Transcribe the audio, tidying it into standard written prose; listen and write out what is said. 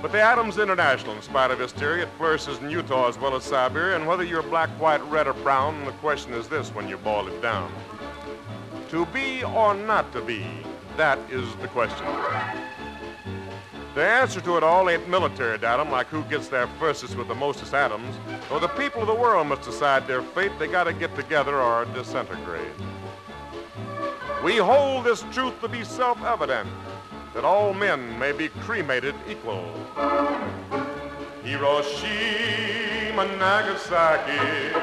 But the Atom's international in spite of hysteria. It flourishes in Utah as well as Siberia, and whether you're black, white, red, or brown, the question is this when you boil it down. To be or not to be, that is the question. The answer to it all ain't military datum, like who gets there firstest with the mostest atoms. Or the people of the world must decide their fate. They gotta get together or disintegrate. We hold this truth to be self-evident, that all men may be cremated equal. Hiroshima, Nagasaki,